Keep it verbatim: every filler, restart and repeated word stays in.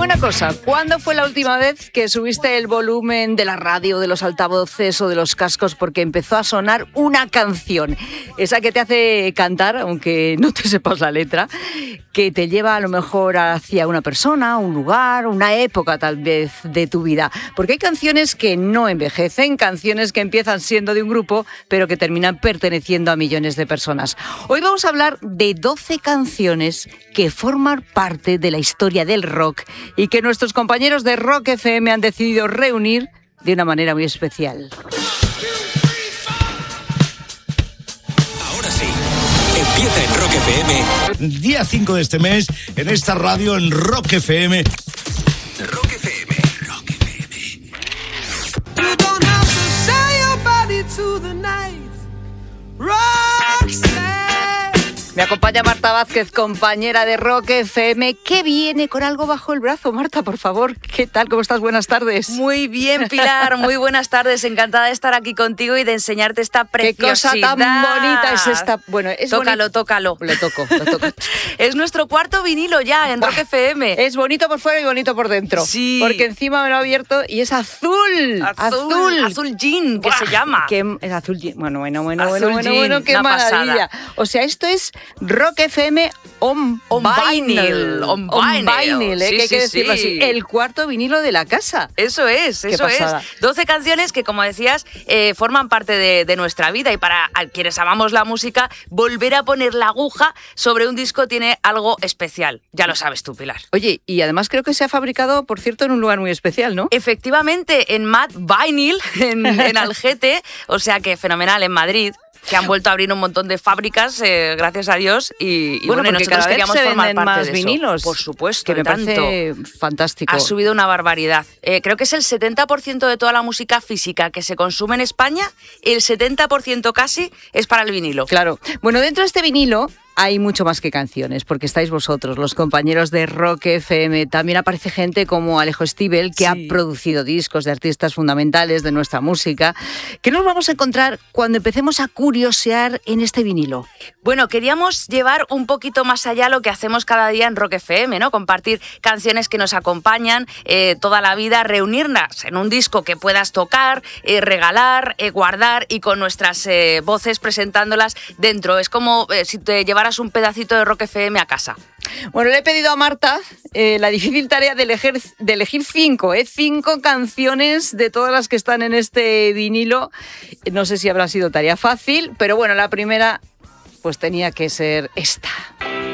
Dime una cosa, ¿cuándo fue la última vez que subiste el volumen de la radio, de los altavoces o de los cascos porque empezó a sonar una canción? Esa que te hace cantar, aunque no te sepas la letra, que te lleva a lo mejor hacia una persona, un lugar, una época tal vez de tu vida. Porque hay canciones que no envejecen, canciones que empiezan siendo de un grupo, pero que terminan perteneciendo a millones de personas. Hoy vamos a hablar de doce canciones que forman parte de la historia del rock y que nuestros compañeros de Rock F M han decidido reunir de una manera muy especial. Ahora sí, empieza en Rock F M. Día cinco de este mes, en esta radio, en Rock F M. Rock F M. Rock F M. You don't have to say your body to the night. Rockstar. Me acompaña Marta Vázquez, compañera de Rock F M, que viene con algo bajo el brazo. Marta, por favor, ¿qué tal? ¿Cómo estás? Buenas tardes. Muy bien, Pilar, muy buenas tardes. Encantada de estar aquí contigo y de enseñarte esta preciosidad. Qué cosa tan bonita es esta. Bueno, es tócalo, bonito. tócalo. Lo toco, lo toco. Es nuestro cuarto vinilo ya en Rock F M. Es bonito por fuera y bonito por dentro. Sí. Porque encima me lo ha abierto y es azul. Azul. Azul, azul jean, que Buah, se llama. Que es azul jean. Bueno, bueno, bueno, Azul bueno, bueno, jean, bueno, qué una maravilla. pasada. O sea, esto es Rock F M on, On vinyl. vinyl, on On vinyl. vinyl, ¿eh? Sí, que hay que sí, decirlo sí. así. El cuarto vinilo de la casa. Eso es, Qué eso es. pasada. doce canciones que, como decías, eh, forman parte de, de nuestra vida y para quienes amamos la música, volver a poner la aguja sobre un disco tiene algo especial. Ya lo sabes tú, Pilar. Oye, y además creo que se ha fabricado, por cierto, en un lugar muy especial, ¿no? Efectivamente, en Mad Vinyl, en, en Algete, o sea que fenomenal, en Madrid, que han vuelto a abrir un montón de fábricas, eh, gracias a Dios, y, y Bueno, bueno, porque nosotros cada vez queríamos se formar venden parte más de eso. vinilos. Por supuesto, Que me y tanto. parece fantástico. Ha subido una barbaridad. Eh, creo que es el setenta por ciento de toda la música física que se consume en España, el setenta por ciento casi es para el vinilo. Claro. Bueno, dentro de este vinilo hay mucho más que canciones, porque estáis vosotros, los compañeros de Rock F M. También aparece gente como Alejo Stivel, que Sí. ha producido discos de artistas fundamentales de nuestra música. ¿Qué nos vamos a encontrar cuando empecemos a curiosear en este vinilo? Bueno, queríamos llevar un poquito más allá lo que hacemos cada día en Rock F M, ¿no? Compartir canciones que nos acompañan eh, toda la vida, reunirlas en un disco que puedas tocar, eh, regalar, eh, guardar y con nuestras eh, voces presentándolas dentro. Es como eh, si te llevaras un pedacito de Rock F M a casa. Bueno, le he pedido a Marta eh, la difícil tarea de elegir, de elegir cinco, ¿eh? Cinco canciones de todas las que están en este vinilo. No sé si habrá sido tarea fácil, pero bueno, la primera pues tenía que ser esta.